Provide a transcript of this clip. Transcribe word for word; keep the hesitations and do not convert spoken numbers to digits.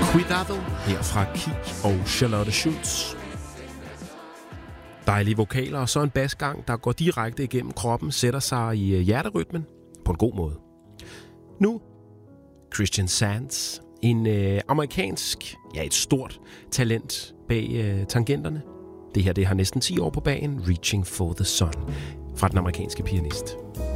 Cuidado her fra Key og Charlotte Schultz. Dejlige vokaler og så en basgang, der går direkte igennem kroppen, sætter sig i hjerterytmen på en god måde. Nu Christian Sands, en øh, amerikansk, ja et stort talent bag øh, tangenterne. Det her det har næsten ti år på bagen, Reaching for the Sun, fra den amerikanske pianist.